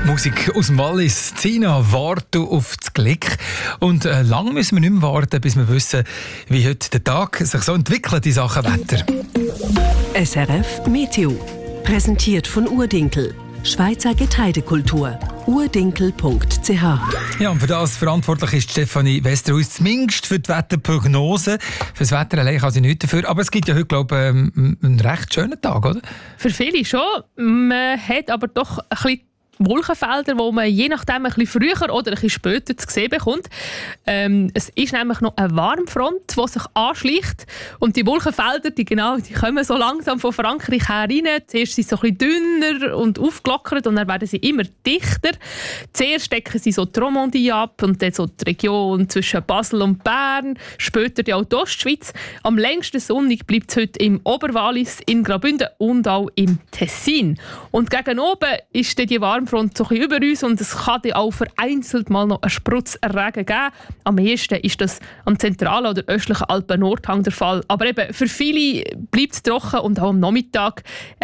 Musik aus dem Wallis. Zina, warte auf das Glück. Und lange müssen wir nicht mehr warten, bis wir wissen, wie heute der Tag sich so entwickelt in Sachen Wetter. SRF Meteo. Präsentiert von Urdinkel. Schweizer Getreidekultur. urdinkel.ch. Ja, und für das verantwortlich ist Stefanie Westerhuis, zumindest für die Wetterprognose. Für das Wetter allein kann sie nichts dafür. Aber es gibt ja heute, glaube ich, einen recht schönen Tag, oder? Für viele schon. Man hat aber doch ein bisschen Wolkenfelder, die man je nachdem ein bisschen früher oder ein bisschen später zu sehen bekommt. Es ist nämlich noch eine Warmfront, die sich anschleicht. Und die Wolkenfelder, die kommen so langsam von Frankreich her rein. Zuerst sind sie so ein bisschen dünner und aufgelockert und dann werden sie immer dichter. Zuerst decken sie so die Romandie ab und dann so die Region zwischen Basel und Bern. Später die Ostschweiz. Am längsten sonnig bleibt es heute im Oberwallis, in Graubünden und auch im Tessin. Und gegen oben ist dann die Warmfront so ein bisschen über uns und es kann dann auch vereinzelt mal noch einen Sprutz Regen geben. Am ehesten ist das am zentralen oder östlichen Alpen-Nordhang der Fall. Aber eben für viele bleibt es trocken und auch am Nachmittag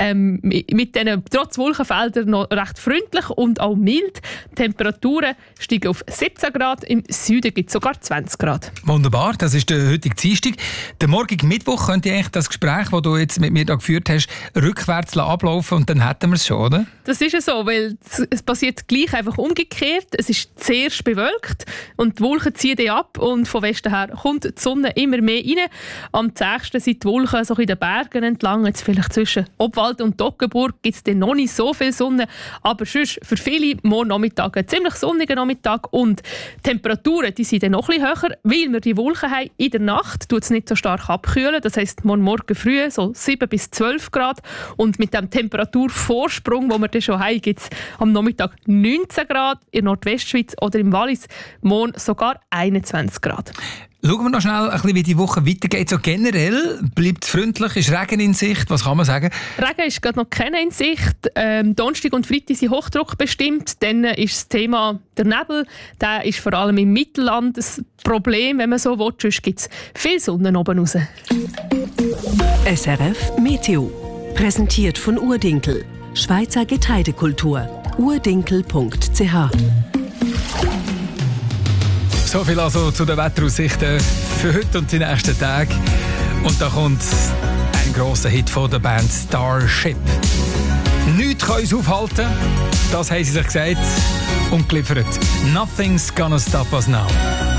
mit diesen trotz Wolkenfeldern noch recht freundlich und auch mild. Die Temperaturen steigen auf 17 Grad, im Süden gibt es sogar 20 Grad. Wunderbar, das ist der heutige Dienstag. Der morgige Mittwoch könnte eigentlich das Gespräch, das du jetzt mit mir da geführt hast, rückwärts ablaufen und dann hätten wir es schon, oder? Das ist ja so, weil es passiert gleich einfach umgekehrt. Es ist zuerst bewölkt und die Wolken ziehen dann ab und von Westen her kommt die Sonne immer mehr rein. Am zächsten sind die Wolken so in den Bergen entlang. Jetzt vielleicht zwischen Obwalden und Toggenburg gibt es dann noch nicht so viel Sonne. Aber sonst für viele morgen Nachmittag ein ziemlich sonniger Nachmittag und die Temperaturen die sind dann noch ein bisschen höher, weil wir die Wolken haben. In der Nacht tut es nicht so stark abkühlen. Das heisst, morgen früh so 7 bis 12 Grad und mit dem Temperaturvorsprung, den wir dann schon haben, gibt es am Nachmittag 19 Grad, in der Nordwestschweiz oder im Wallis, morgen sogar 21 Grad. Schauen wir noch schnell, ein bisschen, wie die Woche weitergeht. So generell bleibt es freundlich, ist Regen in Sicht, was kann man sagen? Regen ist gerade noch keine in Sicht. Donnerstag und Freitag sind Hochdruck bestimmt. Dann ist das Thema der Nebel. Der ist vor allem im Mittelland ein Problem, wenn man so will. Sonst gibt es viel Sonne oben raus. SRF Meteo. Präsentiert von Urdinkel. Schweizer Getreidekultur. urdinkel.ch. So viel also zu den Wetteraussichten für heute und die nächsten Tage. Und da kommt ein grosser Hit von der Band Starship. Nichts kann uns aufhalten, das haben sie sich gesagt und geliefert. Nothing's gonna stop us now.